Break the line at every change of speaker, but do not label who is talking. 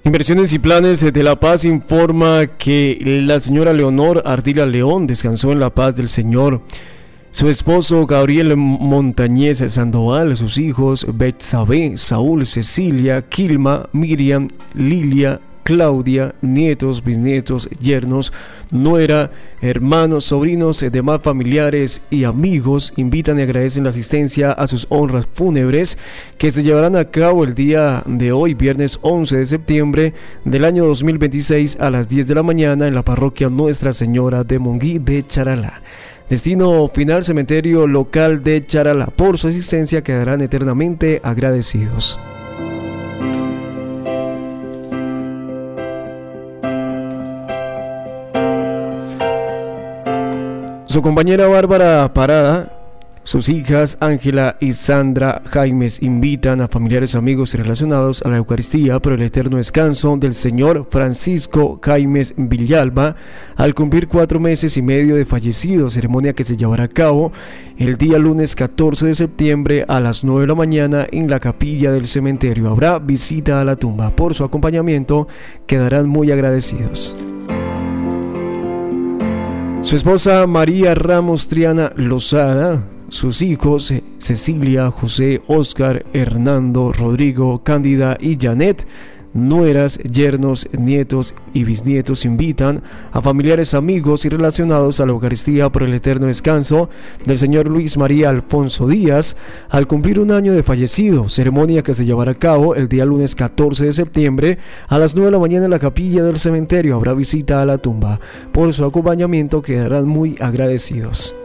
Inversiones y Planes de La Paz informa que la señora Leonor Ardila León descansó en la paz del Señor. Su esposo Gabriel Montañez Sandoval, sus hijos Betsabe, Saúl, Cecilia, Quilma, Miriam, Lilia, Claudia, nietos, bisnietos, yernos, nuera, hermanos, sobrinos, demás familiares y amigos invitan y agradecen la asistencia a sus honras fúnebres que se llevarán a cabo el día de hoy, viernes 11 de septiembre del año 2026 a las 10 de la mañana en la parroquia Nuestra Señora de Monguí de Charalá. Destino final, cementerio local de Charalá. Por su asistencia quedarán eternamente agradecidos. Su compañera Bárbara Parada, sus hijas Ángela y Sandra Jaimes invitan a familiares, amigos y relacionados a la Eucaristía por el eterno descanso del señor Francisco Jaimes Villalba al cumplir 4 meses y medio de fallecido, ceremonia que se llevará a cabo el día lunes 14 de septiembre a las 9 de la mañana en la capilla del cementerio. Habrá visita a la tumba. Por su acompañamiento quedarán muy agradecidos. Su esposa María Ramos Triana Lozada, sus hijos Cecilia, José, Óscar, Hernando, Rodrigo, Cándida y Janet, nueras, yernos, nietos y bisnietos invitan a familiares, amigos y relacionados a la Eucaristía por el eterno descanso del señor Luis María Alfonso Díaz al cumplir 1 año de fallecido, ceremonia que se llevará a cabo el día lunes 14 de septiembre a las 9 de la mañana en la capilla del cementerio. Habrá visita a la tumba. Por su acompañamiento quedarán muy agradecidos.